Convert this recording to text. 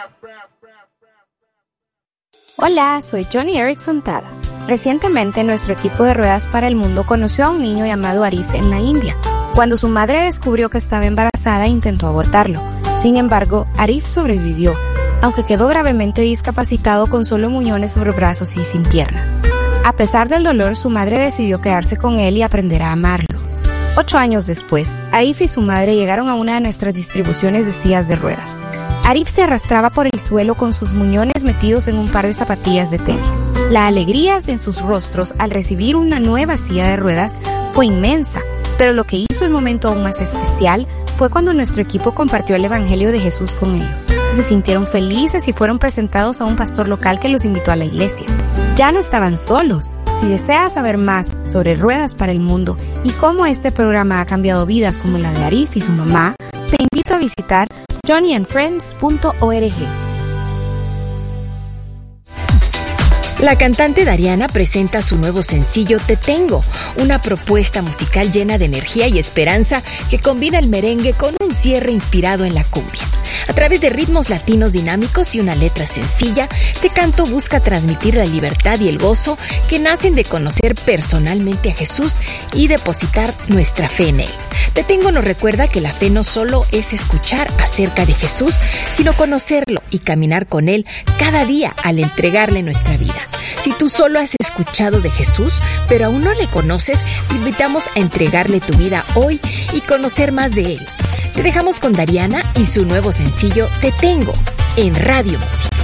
Hola, soy Johnny Erickson Tada. Recientemente nuestro equipo de Ruedas para el Mundo conoció a un niño llamado Arif en la India. Cuando su madre descubrió que estaba embarazada, intentó abortarlo. Sin embargo, Arif sobrevivió, aunque quedó gravemente discapacitado con solo muñones sobre brazos y sin piernas. A pesar del dolor, su madre decidió quedarse con él y aprender a amarlo. 8 años después, Arif y su madre llegaron a una de nuestras distribuciones de sillas de ruedas. Arif se arrastraba por el suelo con sus muñones metidos en un par de zapatillas de tenis. La alegría en sus rostros al recibir una nueva silla de ruedas fue inmensa, pero lo que hizo el momento aún más especial fue cuando nuestro equipo compartió el Evangelio de Jesús con ellos. Se sintieron felices y fueron presentados a un pastor local que los invitó a la iglesia. Ya no estaban solos. Si deseas saber más sobre Ruedas para el Mundo y cómo este programa ha cambiado vidas como la de Arif y su mamá, te invito a visitar johnnyandfriends.org. La cantante Dariana presenta su nuevo sencillo Te Tengo, una propuesta musical llena de energía y esperanza que combina el merengue con un cierre inspirado en la cumbia. A través de ritmos latinos dinámicos y una letra sencilla, este canto busca transmitir la libertad y el gozo que nacen de conocer personalmente a Jesús y depositar nuestra fe en Él. Te Tengo nos recuerda que la fe no solo es escuchar acerca de Jesús, sino conocerlo y caminar con Él cada día al entregarle nuestra vida. Si tú solo has escuchado de Jesús, pero aún no le conoces, te invitamos a entregarle tu vida hoy y conocer más de Él. Te dejamos con Dariana y su nuevo sencillo Te Tengo en Radio Móvil.